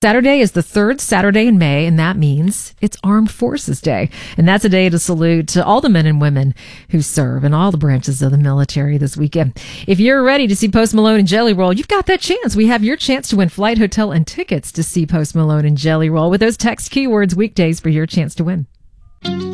Saturday is the third Saturday in May, and that means it's Armed Forces Day. And that's a day to salute to all the men and women who serve in all the branches of the military this weekend. If you're ready to see Post Malone and Jelly Roll, you've got that chance. We have your chance to win flight, hotel, and tickets to see Post Malone and Jelly Roll with those text keywords weekdays for your chance to win.